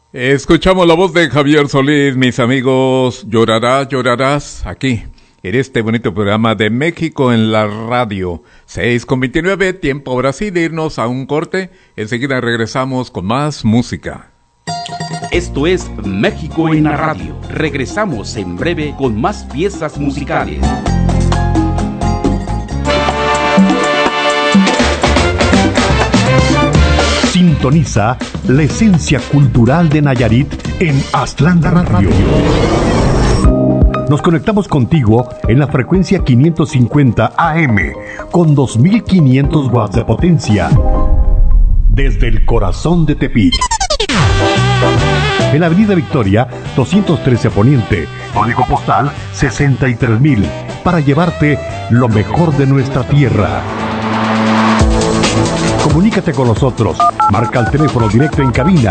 Escuchamos la voz de Javier Solís, mis amigos. Llorarás, llorarás, aquí, en este bonito programa de México en la radio. 6:29, tiempo ahora sí de irnos a un corte. Enseguida regresamos con más música. Esto es México en la radio. Regresamos en breve con más piezas musicales. Sintoniza la esencia cultural de Nayarit en Atlanta Radio. Nos conectamos contigo en la frecuencia 550 AM con 2500 watts de potencia desde el corazón de Tepic. En la Avenida Victoria 213 Poniente, código postal 63000, para llevarte lo mejor de nuestra tierra. Comunícate con nosotros. Marca el teléfono directo en cabina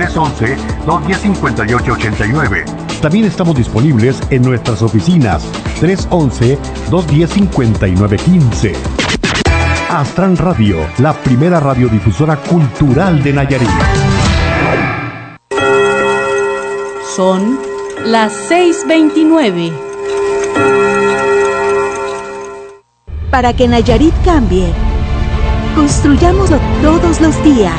311-210-5889. También estamos disponibles en nuestras oficinas 311-210-5915. Astran Radio, la primera radiodifusora cultural de Nayarit. Son las 6:29. Para que Nayarit cambie, construyámoslo todos los días.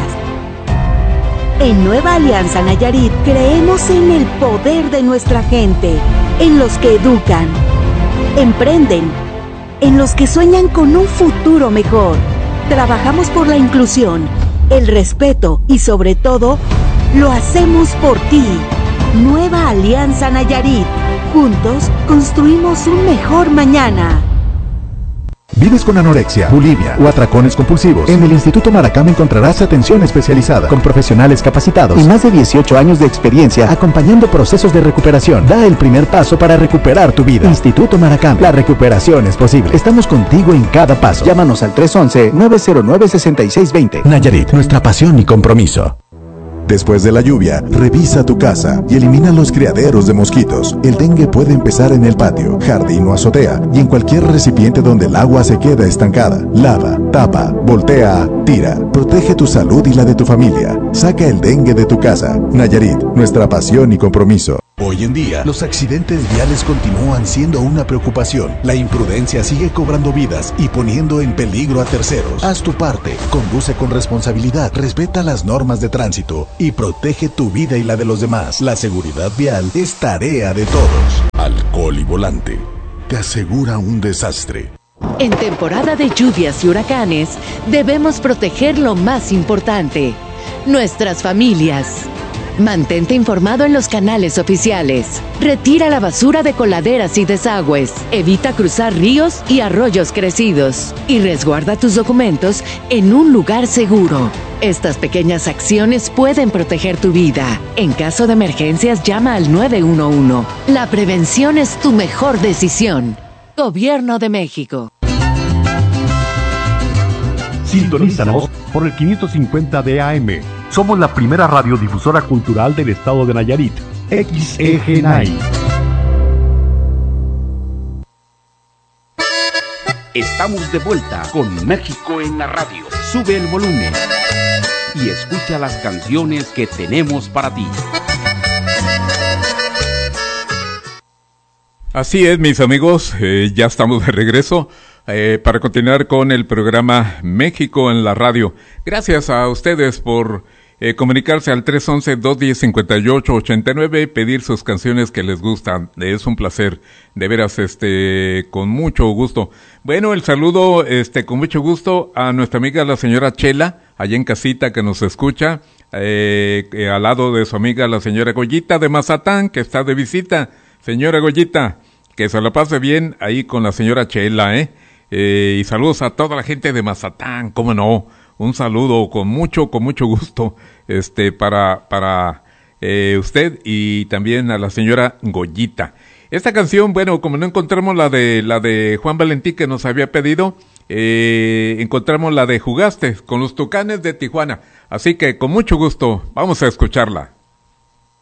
En Nueva Alianza Nayarit creemos en el poder de nuestra gente, en los que educan, emprenden, en los que sueñan con un futuro mejor. Trabajamos por la inclusión, el respeto y sobre todo, lo hacemos por ti. Nueva Alianza Nayarit. Juntos construimos un mejor mañana. ¿Vives con anorexia, bulimia o atracones compulsivos? En el Instituto Maracam encontrarás atención especializada con profesionales capacitados y más de 18 años de experiencia acompañando procesos de recuperación. Da el primer paso para recuperar tu vida. Instituto Maracam, la recuperación es posible. Estamos contigo en cada paso. Llámanos al 311-909-6620. Nayarit, nuestra pasión y compromiso. Después de la lluvia, revisa tu casa y elimina los criaderos de mosquitos. El dengue puede empezar en el patio, jardín o azotea y en cualquier recipiente donde el agua se queda estancada. Lava, tapa, voltea, tira. Protege tu salud y la de tu familia. Saca el dengue de tu casa. Nayarit, nuestra pasión y compromiso. Hoy en día, los accidentes viales continúan siendo una preocupación. La imprudencia sigue cobrando vidas y poniendo en peligro a terceros. Haz tu parte, conduce con responsabilidad, respeta las normas de tránsito y protege tu vida y la de los demás. La seguridad vial es tarea de todos. Alcohol y volante te asegura un desastre. En temporada de lluvias y huracanes, debemos proteger lo más importante: nuestras familias. Mantente informado en los canales oficiales. Retira la basura de coladeras y desagües. Evita cruzar ríos y arroyos crecidos. Y resguarda tus documentos en un lugar seguro. Estas pequeñas acciones pueden proteger tu vida. En caso de emergencias, llama al 911. La prevención es tu mejor decisión. Gobierno de México. Sintonízanos por el 550 de AM. Somos la primera radiodifusora cultural del estado de Nayarit, XEGNAI. Estamos de vuelta con México en la radio. Sube el volumen y escucha las canciones que tenemos para ti. Así es, mis amigos, ya estamos de regreso para continuar con el programa México en la radio. Gracias a ustedes por comunicarse al 311-210-5889, pedir sus canciones que les gustan. Es un placer, de veras, con mucho gusto. Bueno, el saludo, con mucho gusto a nuestra amiga la señora Chela, allá en casita, que nos escucha, al lado de su amiga la señora Goyita de Mazatán, que está de visita. Señora Goyita, que se la pase bien ahí con la señora Chela, y saludos a toda la gente de Mazatán, cómo no. Un saludo con mucho gusto, para usted y también a la señora Goyita. Esta canción, bueno, como no encontramos la de Juan Valentín que nos había pedido, encontramos la de Jugaste con los Tucanes de Tijuana. Así que con mucho gusto, vamos a escucharla.